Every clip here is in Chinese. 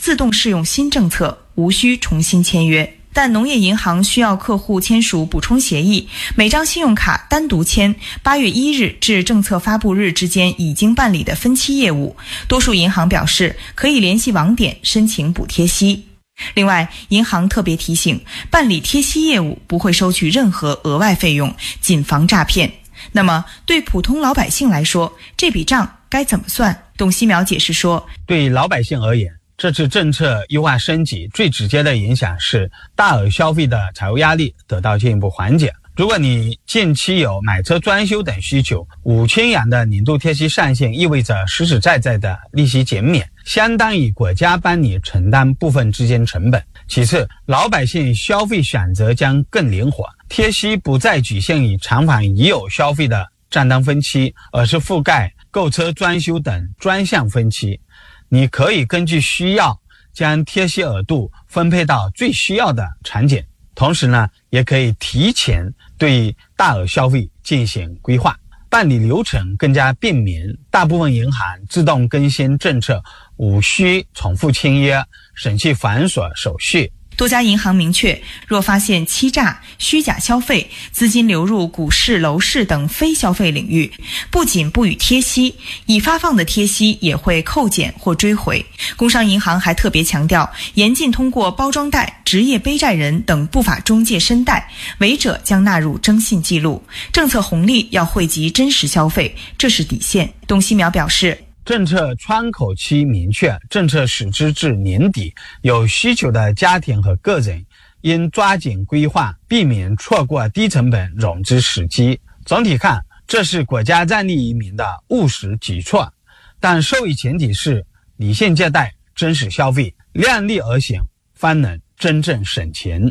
自动适用新政策，无需重新签约。但农业银行需要客户签署补充协议，每张信用卡单独签8月1日至政策发布日之间已经办理的分期业务。多数银行表示可以联系网点申请补贴息。另外，银行特别提醒，办理贴息业务不会收取任何额外费用，谨防诈骗。那么，对普通老百姓来说，这笔账该怎么算？董希苗解释说， 对老百姓而言，这次政策优化升级最直接的影响是大额消费的财务压力得到进一步缓解。如果你近期有买车专修等需求，5000元的年度贴息上限意味着实实在在的利息减免，相当于国家帮你承担部分资金成本。其次，老百姓消费选择将更灵活，贴息不再局限于偿还已有消费的账单分期，而是覆盖购车专修等专项分期。你可以根据需要将贴息额度分配到最需要的场景，同时呢，也可以提前对大额消费进行规划，办理流程更加便民。大部分银行自动更新政策，无需重复签约，省去繁琐手续。 多家银行明确，若发现欺诈、虚假消费、资金流入股市、楼市等非消费领域，不仅不予贴息，已发放的贴息也会扣减或追回。工商银行还特别强调，严禁通过包装袋、职业背债人等不法中介申贷，违者将纳入征信记录。政策红利要惠及真实消费，这是底线。董希苗表示， 政策窗口期明确，政策实施至年底，有需求的家庭和个人应抓紧规划，避免错过低成本融资时机。总体看，这是国家让利于民的务实举措，但受益前提是理性借贷、真实消费，量力而行，方能真正省钱。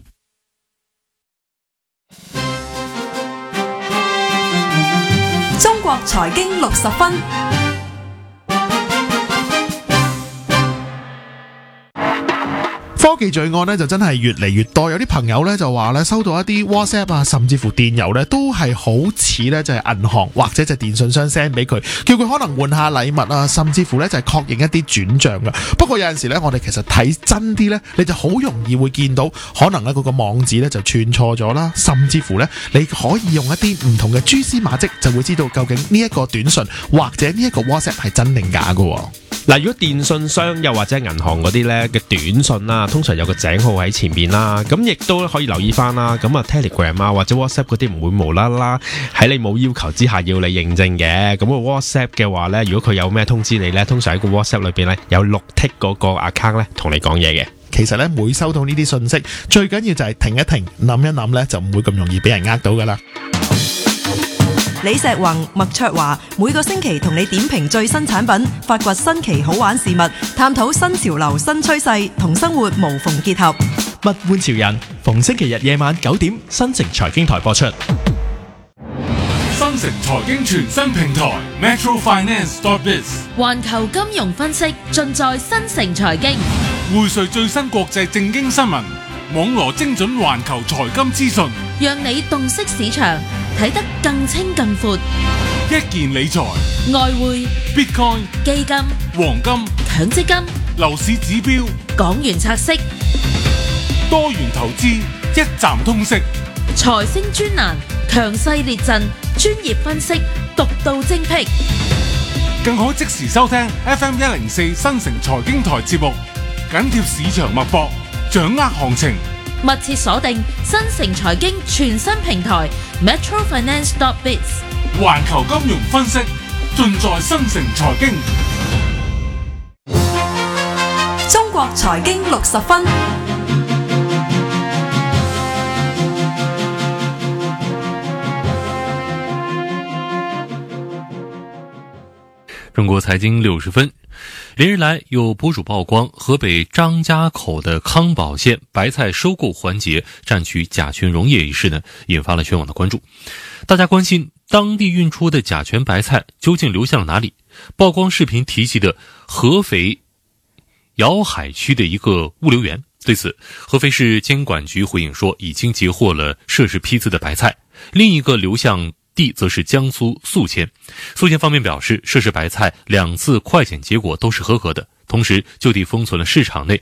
中國財經60分。 科技罪案呢就真係越嚟越多，有啲朋友呢就話呢收到一啲 WhatsApp 啊，甚至乎電郵呢都係好似呢就係銀行或者就電信商 send 俾佢，叫佢可能換下禮物啊，甚至乎呢就係確認一啲轉賬㗎。不過有陣時呢，我哋其實睇真啲呢，你就好容易會見到可能呢嗰個網址呢就串錯咗啦，甚至乎呢你可以用一啲唔同嘅蛛絲馬跡就會知道究竟呢一個短信或者呢一個 WhatsApp 係真定假㗎。 嗱，如果電信商又或者銀行嗰啲咧嘅短信啦，通常有個井號喺前邊啦，咁亦都可以留意翻啦。咁啊 Telegram 啊或者 WhatsApp 嗰啲唔會無啦啦喺你冇要求之下要你認證嘅。咁個 WhatsApp 嘅話咧，如果佢有咩通知你咧，通常喺個 WhatsApp 裏邊咧有綠剔嗰個 account 咧同你講嘢嘅。 其實咧，每收到呢啲信息，最緊要就係停一停，諗一諗咧，就唔會咁容易俾人呃到噶啦。 李石宏、麥卓華每個星期同你點評最新產品，發掘新奇好玩事物，探討新潮流新趨勢，同生活無縫結合。 物玩潮人，逢星期日夜晚9點，新城財經台播出。 新城財經全新平台 metrofinance.biz， 環球金融分析盡在新城財經， 匯萃最新國際政經新聞，網羅精準環球財金資訊， 讓你洞悉市場，睇得更清更闊。 一件理財、 外匯、 Bitcoin、 基金、 黃金、 強積金、 樓市指標、 港元拆息、 多元投資，一站通識。 財星專欄，強勢列陣，專業分析，獨到精闢。 更可即時收聽 FM104 新城財經台節目，緊貼市場脈搏，掌握行情。 密切鎖定新城財經全新平台 metrofinance.biz， 環球金融分析盡在新城財經。 中國財經60分。 中国财经60分，连日来有博主曝光河北张家口的康保县白菜收购环节占取甲醛溶液一事呢，引发了全网的关注。大家关心当地运出的甲醛白菜究竟流向了哪里？曝光视频提及的合肥瑶海区的一个物流园，对此合肥市监管局回应说，已经截获了涉事批次的白菜。另一个流向地则是江苏宿迁。宿迁方面表示，涉事白菜2次快检结果都是合格的，同时就地封存了市场内